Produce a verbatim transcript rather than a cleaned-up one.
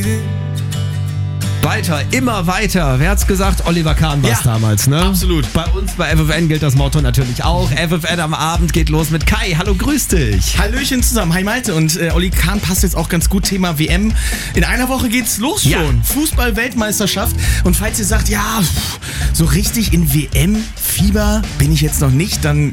Weiter, immer weiter. Wer hat's gesagt? Oliver Kahn war's Ja, damals, ne? absolut. Bei uns bei F F N gilt das Motto natürlich auch. F F N am Abend geht los mit Kai. Hallo, grüß dich. Hallöchen zusammen, hi Malte. Und äh, Olli Kahn passt jetzt auch ganz gut, Thema W M. In einer Woche geht's los schon. Ja. Fußball-Weltmeisterschaft. Und falls ihr sagt, ja, pff, so richtig in W M-Fieber bin ich jetzt noch nicht, dann